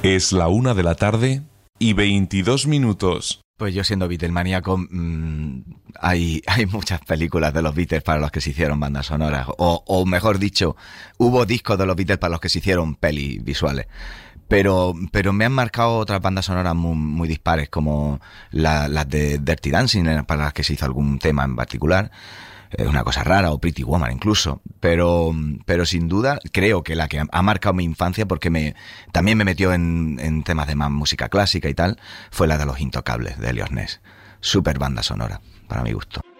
Es la 1:22 Pues yo siendo Beatlemaníaco, hay muchas películas de los Beatles para los que se hicieron bandas sonoras, o mejor dicho, hubo discos de los Beatles para los que se hicieron pelis visuales. Pero me han marcado otras bandas sonoras muy dispares, como las de Dirty Dancing, para las que se hizo algún tema en particular. Una cosa rara, o Pretty Woman incluso, pero sin duda creo que la que ha marcado mi infancia, porque también me metió en temas de más música clásica y tal, fue la de Los Intocables, de Elliot Ness. Súper banda sonora, para mi gusto.